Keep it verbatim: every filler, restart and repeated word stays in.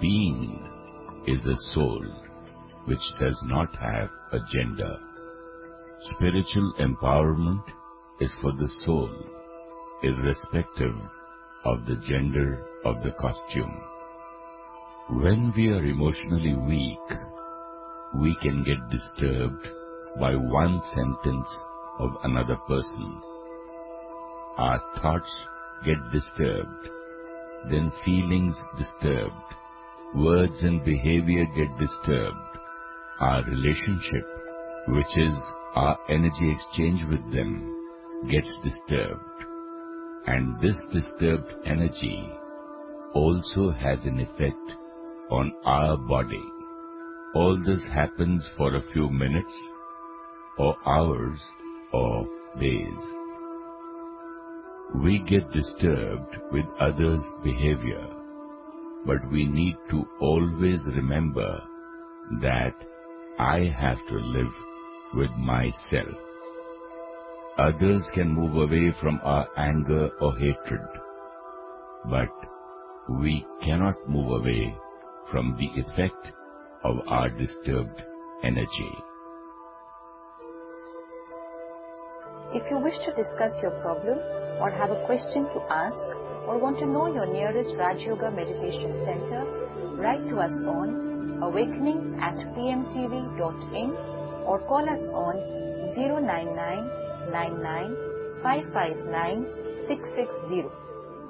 being is a soul which does not have a gender. Spiritual empowerment is for the soul, irrespective of the gender of the costume. When we are emotionally weak, we can get disturbed by one sentence of another person. Our thoughts get disturbed, then feelings disturbed, words and behavior get disturbed. Our relationship, which is our energy exchange with them, gets disturbed. And this disturbed energy also has an effect on our body. All this happens for a few minutes, or hours, or days. We get disturbed with others' behavior, but we need to always remember that I have to live with myself. Others can move away from our anger or hatred, but we cannot move away from the effect of our disturbed energy. If you wish to discuss your problem or have a question to ask or want to know your nearest Raj Yoga Meditation Center, write to us on awakening at p m t v dot in or call us on zero nine nine nine nine five five nine six six zero.